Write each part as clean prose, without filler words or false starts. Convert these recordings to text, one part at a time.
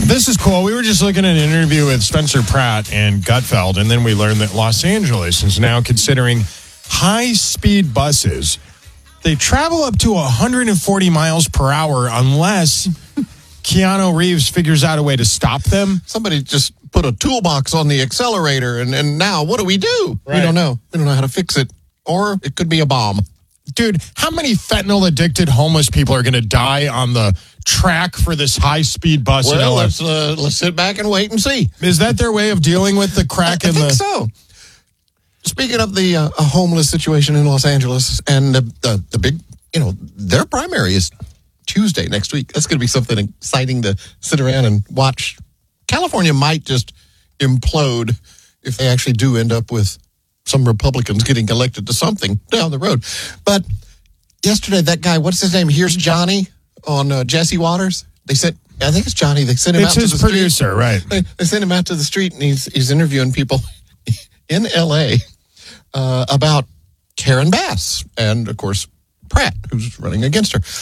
This is cool. We were just looking at an interview with Spencer Pratt and Gutfeld, and then we learned that Los Angeles is now considering high-speed buses. They travel up to 140 miles per hour unless Keanu Reeves figures out a way to stop them. Somebody just put a toolbox on the accelerator, and now what do? Right. We don't know. We don't know how to fix it. Or it could be a bomb. Dude, how many fentanyl-addicted homeless people are going to die on the track for this high-speed bus in LA? Let's sit back and wait and see. Is that their way of dealing with the crack in the... I think so. Speaking of the homeless situation in Los Angeles, and the big, their primary is Tuesday next week. That's going to be something exciting to sit around and watch. California might just implode if they actually do end up with some Republicans getting elected to something down the road. But yesterday, that guy, what's his name? Here's Johnny on Jesse Waters. I think it's Johnny. They sent him out to the street. It's his producer, right? They sent him out to the street, and he's interviewing people in L.A. About Karen Bass and, of course, Pratt, who's running against her.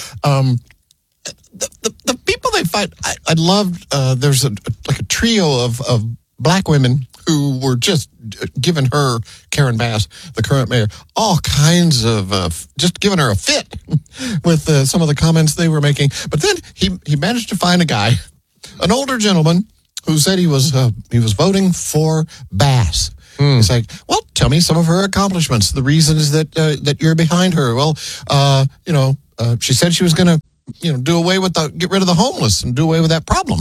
The people they fight, I loved. There's a trio of black women who were just giving her, Karen Bass, the current mayor, all kinds of just giving her a fit with some of the comments they were making. But then he managed to find a guy, an older gentleman, who said he was voting for Bass. He's like, well, tell me some of her accomplishments, the reasons that you're behind her. Well, she said she was going to, get rid of the homeless and do away with that problem.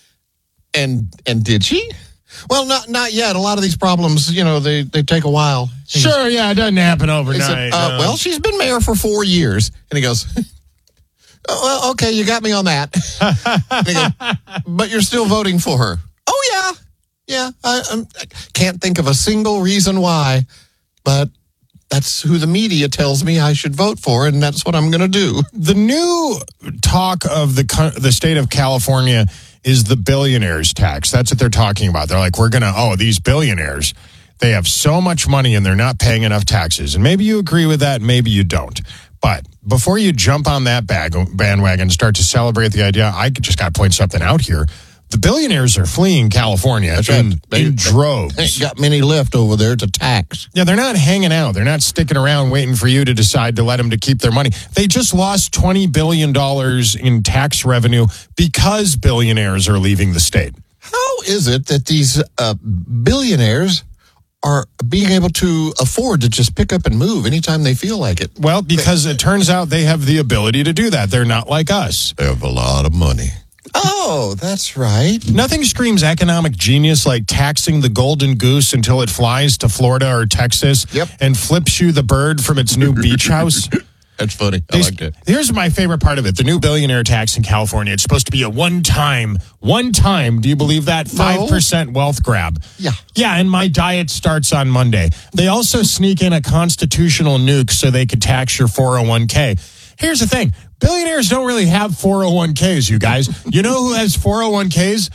And did she? Well, not yet. A lot of these problems, they take a while. Sure, yeah, it doesn't happen overnight. Said, well, she's been mayor for 4 years. And he goes, oh, well, okay, you got me on that. And he goes, but you're still voting for her. Oh, yeah. Yeah, I can't think of a single reason why, but that's who the media tells me I should vote for, and that's what I'm going to do. The new talk of the state of California is the billionaires tax. That's what they're talking about. They're like, these billionaires, they have so much money and they're not paying enough taxes. And maybe you agree with that, maybe you don't. But before you jump on that bandwagon and start to celebrate the idea, I just got to point something out here. The billionaires are fleeing California in droves. They ain't got many left over there to tax. Yeah, they're not hanging out. They're not sticking around waiting for you to decide to let them to keep their money. They just lost $20 billion in tax revenue because billionaires are leaving the state. How is it that these billionaires are being able to afford to just pick up and move anytime they feel like it? Well, because it turns out they have the ability to do that. They're not like us. They have a lot of money. Oh, that's right. Nothing screams economic genius like taxing the golden goose until it flies to Florida or Texas and flips you the bird from its new beach house. That's funny. I liked it. Here's my favorite part of it. The new billionaire tax in California. It's supposed to be a one-time, do you believe that? 5% wealth grab. Yeah. Yeah, and my diet starts on Monday. They also sneak in a constitutional nuke so they could tax your 401k. Here's the thing. Billionaires don't really have 401ks, you guys. You know who has 401ks?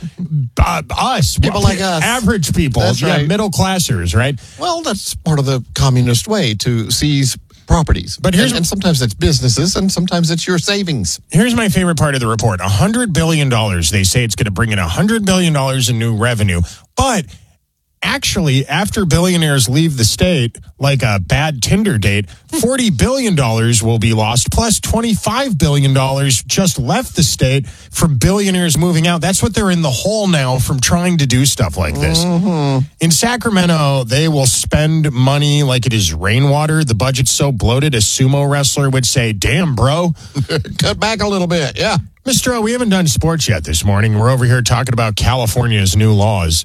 Us. People like us. Average people. That's right. Middle classers, right? Well, that's part of the communist way to seize properties. But and sometimes it's businesses and sometimes it's your savings. Here's my favorite part of the report. $100 billion. They say it's going to bring in $100 billion in new revenue. But actually, after billionaires leave the state, like a bad Tinder date, $40 billion will be lost, plus $25 billion just left the state from billionaires moving out. That's what they're in the hole now from trying to do stuff like this. Mm-hmm. In Sacramento, they will spend money like it is rainwater. The budget's so bloated, a sumo wrestler would say, damn, bro. Cut back a little bit, yeah. Mr. O, we haven't done sports yet this morning. We're over here talking about California's new laws.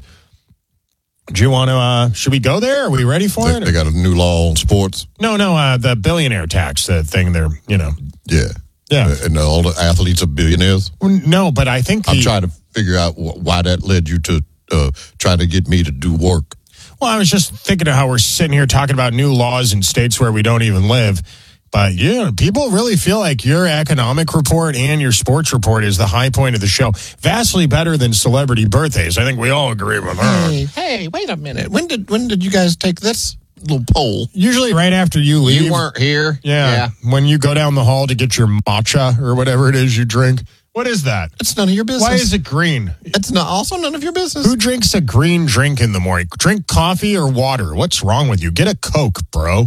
Do you want to, should we go there? Are we ready for it? They got a new law on sports? No, the billionaire tax, the thing they're, Yeah. Yeah. And all the athletes are billionaires? No, but I think I'm trying to figure out why that led you to try to get me to do work. Well, I was just thinking of how we're sitting here talking about new laws in states where we don't even live. But, people really feel like your economic report and your sports report is the high point of the show. Vastly better than celebrity birthdays. I think we all agree with that. Hey, wait a minute. When did you guys take this little poll? Usually right after you leave. You weren't here? Yeah. When you go down the hall to get your matcha or whatever it is you drink. What is that? It's none of your business. Why is it green? It's not also none of your business. Who drinks a green drink in the morning? Drink coffee or water? What's wrong with you? Get a Coke, bro.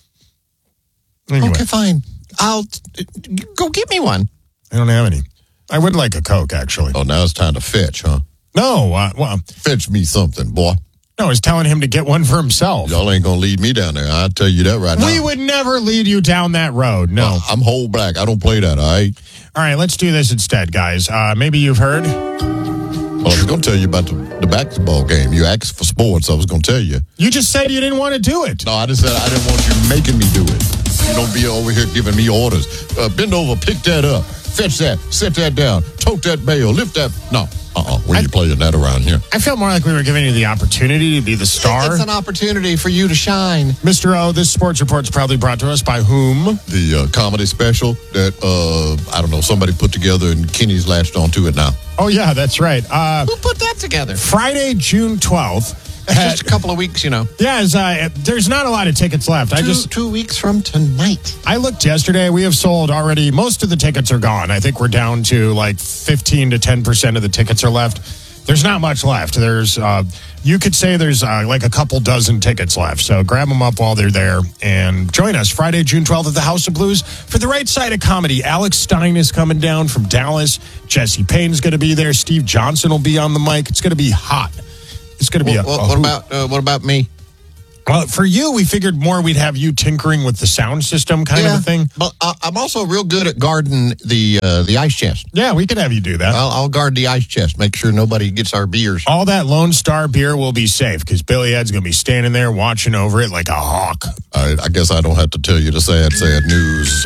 Anyway, Okay, fine. I'll go get me one. I don't have any. I would like a Coke, actually. Oh, now it's time to fetch, huh? No, well, Fetch me something, boy. no, I was telling him to get one for himself. Y'all ain't gonna lead me down there. I'll tell you that right now. We would never lead you down that road. No. I'm whole black. I don't play that, all right? All right, let's do this instead, guys. Maybe you've heard. Well, I was going to tell you about the basketball game. You asked for sports. I was going to tell you. You just said you didn't want to do it. No, I just said I didn't want you making me do it. You don't be over here giving me orders. Bend over, pick that up, fetch that, set that down, tote that bale, lift that. No, we ain't playing that around here. I felt more like we were giving you the opportunity to be the star. It's an opportunity for you to shine. Mr. O, this sports report's probably brought to us by whom? The comedy special that, I don't know, somebody put together and Kenny's latched onto it now. Oh, yeah, that's right. Who put that together? Friday, June 12th. That's just a couple of weeks, you know. Yeah, there's not a lot of tickets left. 2 weeks from tonight. I looked yesterday. We have sold already. Most of the tickets are gone. I think we're down to like 15 to 10% of the tickets are left. There's not much left. There's, you could say there's like a couple dozen tickets left. So grab them up while they're there and join us Friday, June 12th at the House of Blues for the right side of comedy. Alex Stein is coming down from Dallas. Jesse Payne's going to be there. Steve Johnson will be on the mic. It's going to be hot. It's going to be what about me? Well, for you, we figured more we'd have you tinkering with the sound system kind of a thing. But I'm also real good at guarding the ice chest. Yeah, we could have you do that. I'll guard the ice chest, make sure nobody gets our beers. All that Lone Star beer will be safe because Billy Ed's going to be standing there watching over it like a hawk. I guess I don't have to tell you the sad news.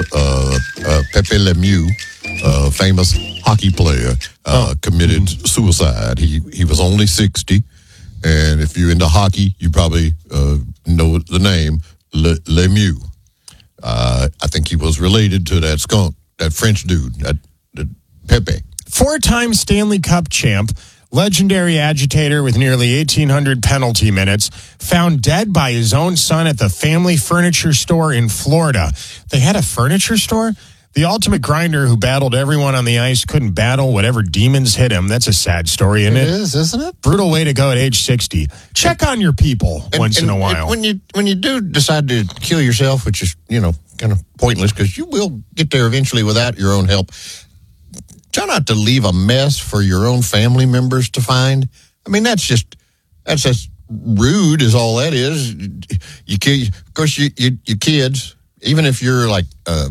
Pepe Lemieux, famous hockey player, committed suicide. He was only 60. And if you're into hockey, you probably know the name Lemieux. I think he was related to that skunk, that French dude, that Pepe. 4-time Stanley Cup champ, legendary agitator with nearly 1,800 penalty minutes, found dead by his own son at the family furniture store in Florida. They had a furniture store? The ultimate grinder who battled everyone on the ice couldn't battle whatever demons hit him. That's a sad story, isn't it? It is, isn't it? Brutal way to go at age 60. Check on your people once in a while. When you do decide to kill yourself, which is, kind of pointless because you will get there eventually without your own help, try not to leave a mess for your own family members to find. I mean, that's just rude is all that is. Of course, your kids, even if you're like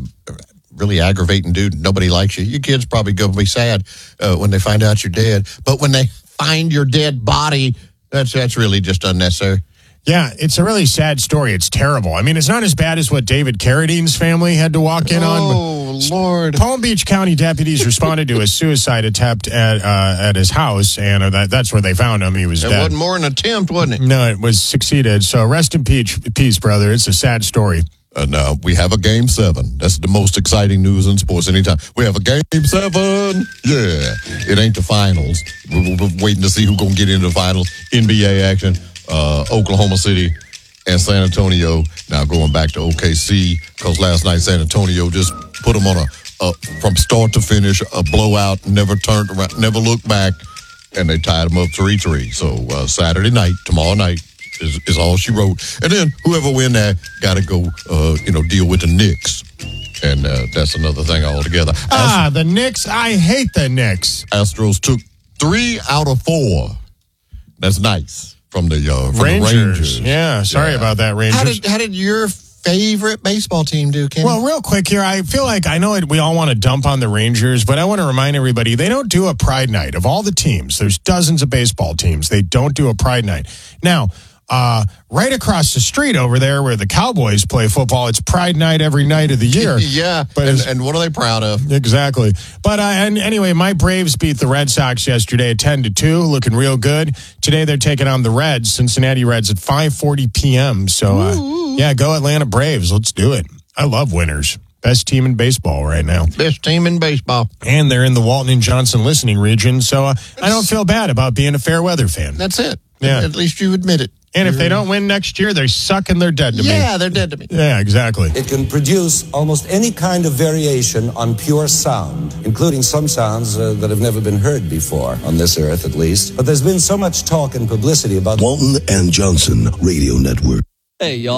really aggravating dude, nobody likes you. Your kids probably going to be sad when they find out you're dead. But when they find your dead body, that's really just unnecessary. Yeah, it's a really sad story. It's terrible. I mean, it's not as bad as what David Carradine's family had to walk in on. Oh, Lord. Palm Beach County deputies responded to a suicide attempt at his house, and that's where they found him. He was dead. It wasn't more an attempt, wasn't it? No, it was succeeded. So rest in peace, brother. It's a sad story. Now, we have a Game 7. That's the most exciting news in sports anytime. We have a Game 7. Yeah. It ain't the finals. We're waiting to see who's going to get into the finals. NBA action, Oklahoma City and San Antonio. Now going back to OKC, because last night San Antonio just put them on a from start to finish, a blowout, never turned around, never looked back, and they tied them up 3-3. So Saturday night, tomorrow night, is all she wrote. And then whoever win that got to go, deal with the Knicks. And that's another thing altogether. The Knicks. I hate the Knicks. Astros took 3 out of 4. That's nice from the Rangers. Yeah, sorry about that, Rangers. How did your favorite baseball team do, Kenny? Well, real quick here, I feel like I know we all want to dump on the Rangers, but I want to remind everybody they don't do a Pride Night. Of all the teams, there's dozens of baseball teams. They don't do a Pride Night. Now, right across the street over there where the Cowboys play football, it's Pride Night every night of the year. Yeah, but and what are they proud of? Exactly. But and anyway, my Braves beat the Red Sox yesterday 10-2, looking real good. Today they're taking on the Reds, Cincinnati Reds, at 5:40 p.m. So, go Atlanta Braves. Let's do it. I love winners. Best team in baseball right now. Best team in baseball. And they're in the Walton and Johnson listening region, so I don't feel bad about being a fair weather fan. That's it. Yeah. At least you admit it. And if they don't win next year, they suck and they're dead to me. Yeah, they're dead to me. Yeah, exactly. It can produce almost any kind of variation on pure sound, including some sounds that have never been heard before, on this earth at least. But there's been so much talk and publicity about Walton and Johnson Radio Network. Hey, y'all.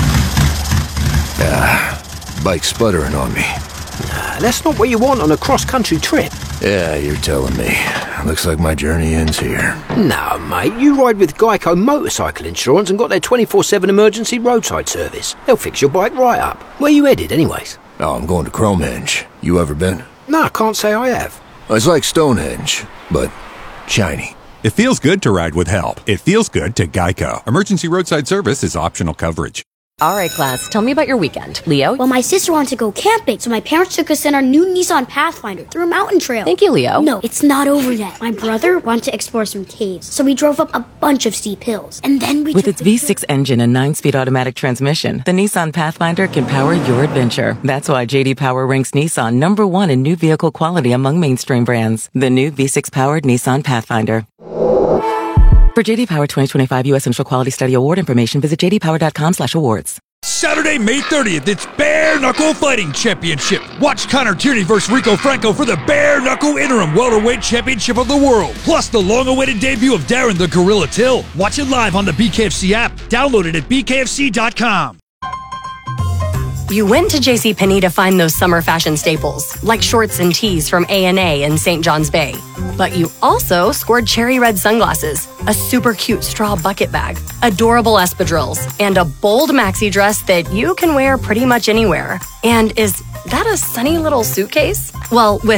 Bike sputtering on me. That's not what you want on a cross-country trip. Yeah, you're telling me. Looks like my journey ends here. No, mate, you ride with Geico Motorcycle Insurance and got their 24/7 emergency roadside service. They'll fix your bike right up. Where you headed, anyways? Oh, I'm going to Cromehenge. You ever been? No, I can't say I have. It's like Stonehenge, but shiny. It feels good to ride with help. It feels good to Geico. Emergency roadside service is optional coverage. All right, class, tell me about your weekend. Leo? Well, my sister wanted to go camping, so my parents took us in our new Nissan Pathfinder through a mountain trail. Thank you, Leo. No, it's not over yet. My brother wanted to explore some caves, so we drove up a bunch of steep hills. And then we With its V6 engine and 9-speed automatic transmission, the Nissan Pathfinder can power your adventure. That's why J.D. Power ranks Nissan #1 in new vehicle quality among mainstream brands. The new V6-powered Nissan Pathfinder. For J.D. Power 2025 U.S. Central Quality Study Award information, visit jdpower.com/awards. Saturday, May 30th, it's Bare Knuckle Fighting Championship. Watch Connor Tierney versus Rico Franco for the Bare Knuckle Interim Welterweight Championship of the World. Plus the long-awaited debut of Darren the Gorilla Till. Watch it live on the BKFC app. Download it at bkfc.com. You went to JCPenney to find those summer fashion staples, like shorts and tees from A&A in St. John's Bay. But you also scored cherry red sunglasses, a super cute straw bucket bag, adorable espadrilles, and a bold maxi dress that you can wear pretty much anywhere. And is that a sunny little suitcase? Well, with